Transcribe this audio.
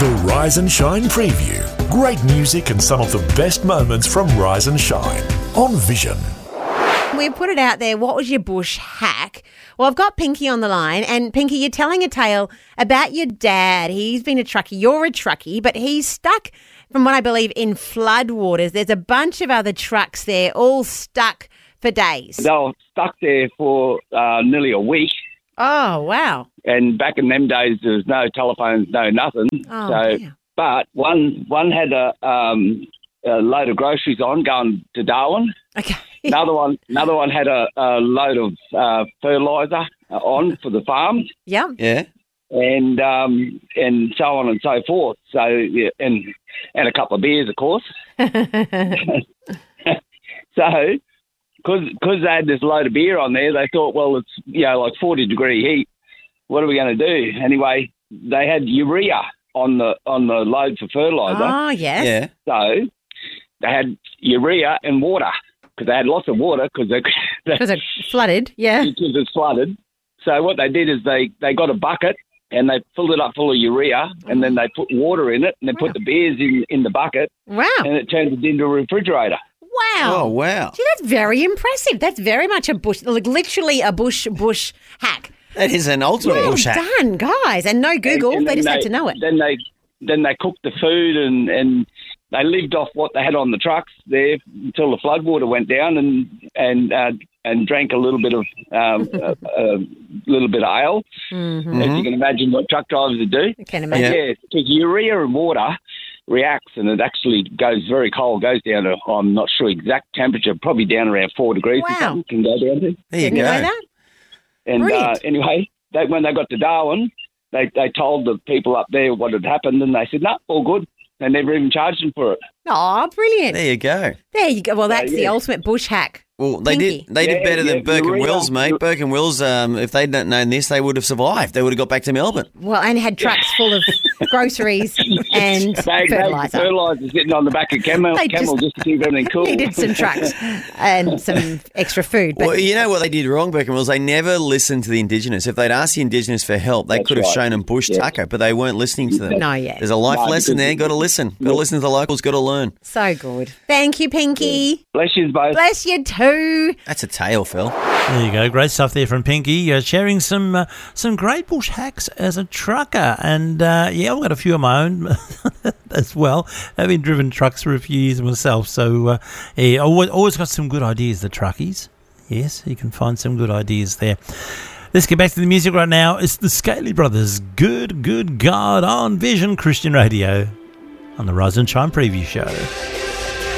The Rise and Shine Preview. Great music and some of the best moments from Rise and Shine on Vision. We put it out there. What was your bush hack? Well, I've got Pinky on the line. And Pinky, you're telling a tale about your dad. He's been a truckie. You're a truckie, but he's stuck, from what I believe, in floodwaters. There's a bunch of other trucks there, all stuck for days. They were stuck there for nearly a week. Oh, wow. And back in them days, there was no telephones, no nothing. Dear. But one had a load of groceries on going to Darwin. Okay. Another one had a load of fertiliser on for the farms. Yep. Yeah. And so on and so forth. So yeah, and a couple of beers, of course. So, because they had this load of beer on there, they thought, well, it's like 40-degree heat. What are we going to do? Anyway, they had urea on the load for fertiliser. Oh, yes. Yeah. So they had urea and water because they had lots of water because it flooded, yeah. Because it's flooded. So what they did is they got a bucket and they filled it up full of urea and then they put water in it and they put the beers in the bucket. Wow. And it turned it into a refrigerator. Wow. Oh, wow. Gee, that's very impressive. That's very much a bush, like literally a bush hack. That is an ultimate Well bush hack. done, guys. And no Google. And they then just had to know it. Then they cooked the food and they lived off what they had on the trucks there until the floodwater went down and drank a little bit of ale, Mm-hmm. as you can imagine what truck drivers would do. I can imagine. Yeah, because urea and water reacts and it actually goes very cold, goes down to, I'm not sure exact temperature, probably down around 4 degrees or Wow. something, can go down to. There you Didn't you know go. that? And Brilliant. anyway, when they got to Darwin, they told the people up there what had happened and they said, no, all good. They never even charged them for it. Oh, brilliant. There you go. There you go. Well, that's the yeah. ultimate bush hack. Well, they Pinky. did Yeah, better than yeah, Burke and urea. Wills, mate. Burke and Wills, if they'd not known this, they would have survived. They would have got back to Melbourne. Well, and had trucks full of groceries and They fertiliser. fertiliser sitting on the back of camel They just to keep everything cool. Needed some trucks and some extra food. But Well, you know what they did wrong, Burke and Wills? They never listened to the Indigenous. If they'd asked the Indigenous for help, they That's could have right. shown them bush tucker, but they weren't listening to them. No, yeah. There's a life No, lesson because- there. Got to listen. Got to listen to the locals. Got to learn. so good. Thank you, Pinky. Bless you both. Bless you too. That's a tale, Phil. There you go. Great stuff there from Pinky. Sharing some great bush hacks as a trucker. And, I've got a few of my own as well. I've been driven trucks for a few years myself. So, always got some good ideas, the truckies. Yes, you can find some good ideas there. Let's get back to the music right now. It's the Scaly Brothers. Good God on Vision Christian Radio on the Rise and Shine Preview Show.